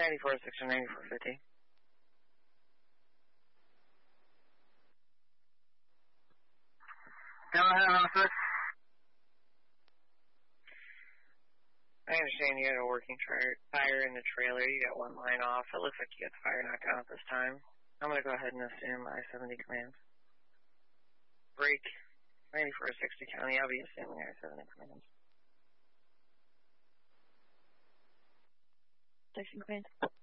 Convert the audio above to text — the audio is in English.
9460, 9450. Go ahead, officer. I understand you had a working fire in the trailer. You got one line off. It looks like you got the fire knocked out this time. I'm going to go ahead and assume I-70 command. Break 9460 County. I'll be assuming I-70 command. Station command.